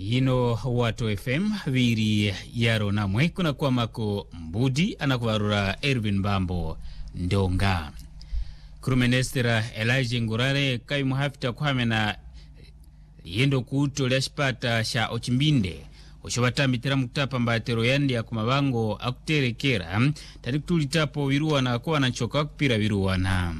Hino Wato FM viri yaro namwe kuna kwa mako mbudi anakuvarura Erwin Bambo Ndonga. Kurumenestera Elijah Ngurare kai muhafita kuhamena yendo kuuto lashipata sha Ochimbinde oshobatambitira mukutapa mbatero yandi ya kumabango akuterekera tarikutulitapo viruwana kwa nachoka kupira viruwana.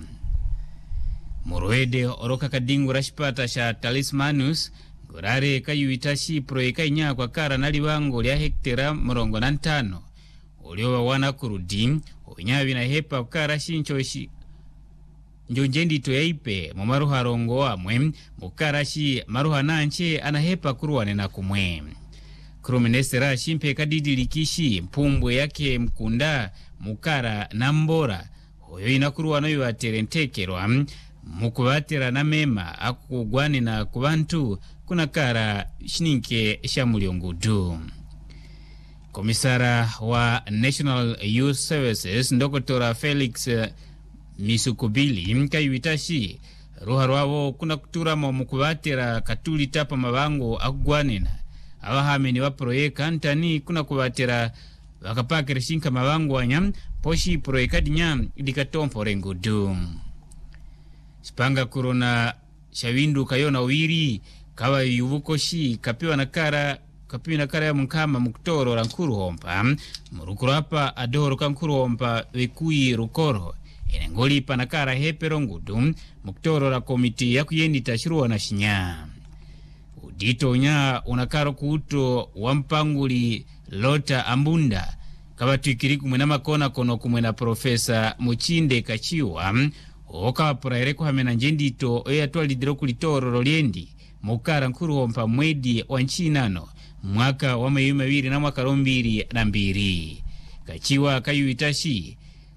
Muruede oroka kadingu rashipata sha Talismanus Ngurare kayuitashi proeka inya kwa kara nalibango lya hektera 45 uliowa wana kurudi onyavi na hepa kara shinchoshi njonjendi to yaipe mu maruha rongo amwe mukarashi maruha nanche anahepa kuruwane na kumwe. Kurumenesera shimpe kadidi likishi mpumbwe yake mkunda mukara na mbora hoyo inakuruwano yuwa terentekerwa mukubatera na mema akugwane na kubantu kuna kara shininke shamuliongudu. Komisara wa National Youth Services Dr. Felix Misukubili mkayuitashi ruha rwabo kuna kutura mukubatera katuli tapa mabango akugwanena abahameni wa proyeka ntani kuna kubatera wakapakira shinka mabango wanyam poshi proyeka dinya idikatompo rengudu. Spanga kurona shawindu kayona wiri kawa yuvukoshi kapiwa na kara ya mkama mkutoro la nkuru hompa murukuru hapa adoro kankuru hompa wekui rukoro inengoli panakara hepero ngudu mkutoro la komiti ya kuyendi tashiruwa na shinya. Udito nya unakaro kuuto wampanguli Lota Ambunda kabatuikiriku mwena makona kono kumwena Profesa Muchinde Kachiwa oka wapuraere kuhamena njendito oya tuwalidiro kulitoro roliendi mukara nkuru hompa mwedi wa nchinano mwaka wa mayumi mawiri na mwaka 2022. Kachiwa kayuitashi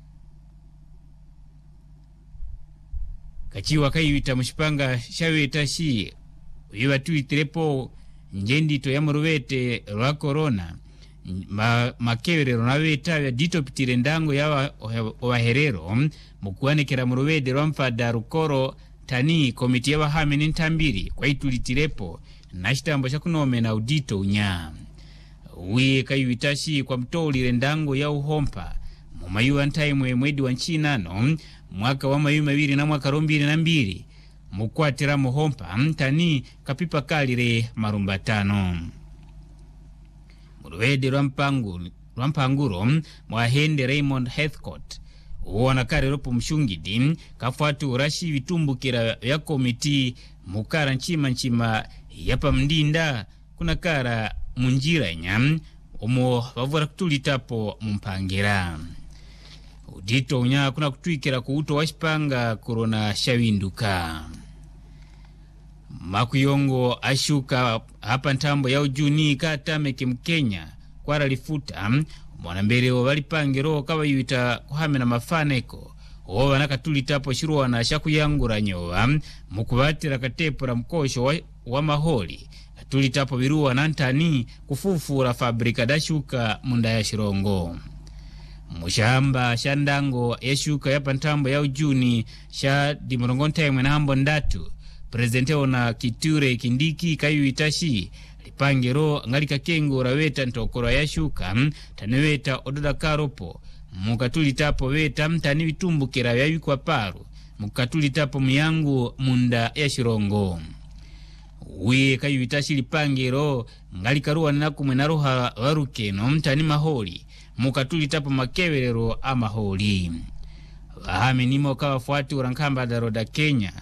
Kachiwa kayuita mshipanga shawetashi uyiwa tuitirepo njendito ya muruwete rwa corona makewere runaweta ya dito pitire ndango ya waherero mukuwanekera muruwede rwa mfada rukoro tani komiti ya wahameni ntambiri kwa itulitirepo na shitambo shakunome na udito unya. Uye kayuitashi kwa mtolire ndango ya uhompa mumayuwa ntaimwe mwedi wa nchinano mwaka wa mayumi mawiri na mwaka 2022 mukwatira muhompa mtani kapipa kalire marumbatano. Muruwede rwampanguro mwahende Raymond Heathcote uwana kare ropo mshungidi kafuatu urashi vitumbukira ya komiti mukara nchima yapa mdinda kuna kara munjira nyam umo wavura kutulitapo mumpangira. Udito unya kuna kutuikira kuuto washipanga korona shawinduka. Makuyongo ashuka hapa ntambo ya ujuni katame kimkenya kwa ralifuta mwanambere walipangiro kawa yuita kuhamena mafaneko owa nakatulitapo shiruwa na shakuyangura nyowa mukubatira katepura mkosho wa maholi tulitapo viruwa nantani kufufura fabrika dashuka munda ya shirongo. Mushamba shandango ya shuka ya pantambo ya ujuni sha dimurongonta ya mwenambo ndatu Presidente ona Kiture Kindiki kayuitashi lipangiro ngalika kengo raweta ntokoro ya shuka taneweta ododa karopo mukatulitapo weta mtani vitumbukira ya yukwa paru mukatulitapo miyangu munda ya shirongo. Uye kayuitashi lipangiro ngalika ruwa nakumwe na ruha warukeno mtani maholi mukatulitapo makewerero amaholi. Wahame nimo kawafuatu urankamba daroda Kenya